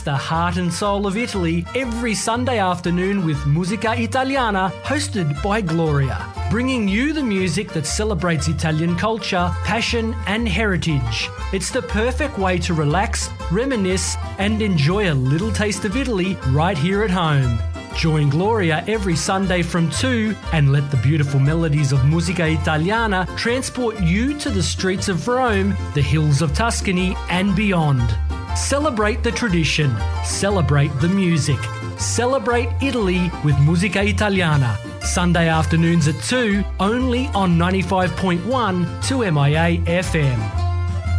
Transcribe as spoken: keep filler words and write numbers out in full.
Embrace the heart and soul of Italy every Sunday afternoon with Musica Italiana, hosted by Gloria, bringing you the music that celebrates Italian culture, passion and heritage. It's the perfect way to relax, reminisce and enjoy a little taste of Italy right here at home. Join Gloria every Sunday from two and let the beautiful melodies of Musica Italiana transport you to the streets of Rome, the hills of Tuscany and beyond. Celebrate the tradition, celebrate the music, celebrate Italy with Musica Italiana. Sunday afternoons at two, only on ninety-five point one two M I A F M.